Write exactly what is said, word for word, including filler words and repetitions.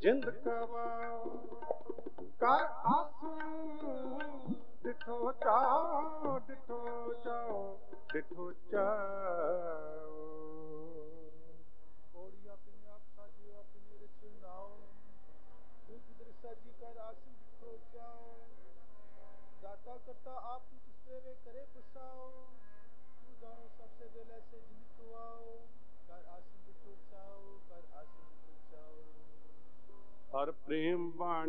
ਜਿੰਦ ਕਵਾਓ ਕਰ ਆਸੂ ਡਿਠੋ ਚਾਓ ਡਿਠੋ ਚਾਓ ਡਿਠੋ ਚਾਓ ਪੌੜੀ ਆਪਣੀ ਆਪ ਸਾਜਿਓ ਆਪਣੀ ਰਚ ਨਾਓ ਦੁਖ ਦ੍ਰਿਸ਼ਾ ਜੀ ਕਰ ਆਸੂ ਡਿਠੋ ਚਾਓ दाता करता आप तू तिसरे वे करे पुसाओ तू जानो सबसे दिल ऐसे जिन तू आओ कर आसन बिठो चाओ कर आसन बिठो चाओ ਹਰ ਪ੍ਰੇਮ ਬਾਣੀ